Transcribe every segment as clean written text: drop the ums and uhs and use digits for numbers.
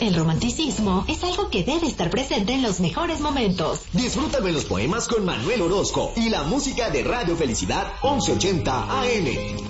El romanticismo es algo que debe estar presente en los mejores momentos. Disfrútame los poemas con Manuel Orozco y la música de Radio Felicidad 1180 AM.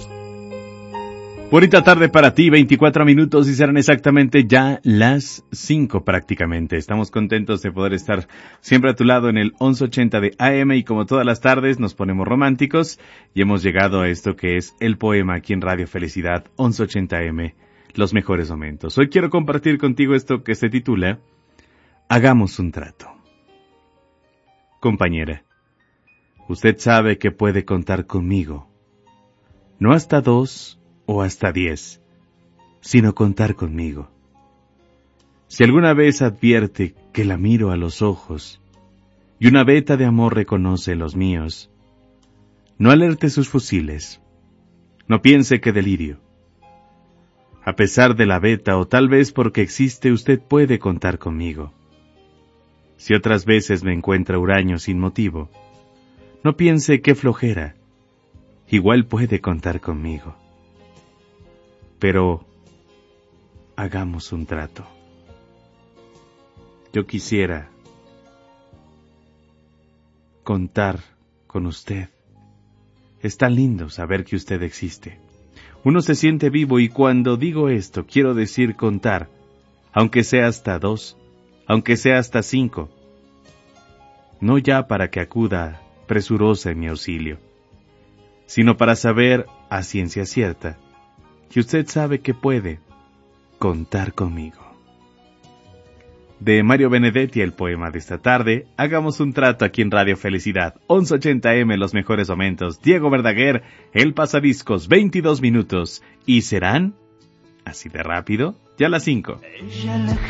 Bonita tarde para ti, 24 minutos y serán exactamente ya las 5 prácticamente. Estamos contentos de poder estar siempre a tu lado en el 1180 de AM y como todas las tardes nos ponemos románticos y hemos llegado a esto que es el poema aquí en Radio Felicidad 1180 AM, los mejores momentos. Hoy quiero compartir contigo esto que se titula Hagamos un trato. Compañera, usted sabe que puede contar conmigo, no hasta 2 o hasta 10, sino contar conmigo. Si alguna vez advierte que la miro a los ojos y una veta de amor reconoce los míos, no alerte sus fusiles, no piense que delirio. A pesar de la veta o tal vez porque existe, usted puede contar conmigo. Si otras veces me encuentra huraño sin motivo, no piense que flojera, igual puede contar conmigo. Pero hagamos un trato. Yo quisiera contar con usted. Es tan lindo saber que usted existe. Uno se siente vivo y cuando digo esto quiero decir contar, aunque sea hasta 2, aunque sea hasta 5. No ya para que acuda presurosa en mi auxilio, sino para saber a ciencia cierta que usted sabe que puede contar conmigo. De Mario Benedetti, el poema de esta tarde. Hagamos un trato aquí en Radio Felicidad 1180M, los mejores momentos. Diego Verdaguer, el pasadiscos, 22 minutos. ¿Y serán así de rápido? Ya las 5.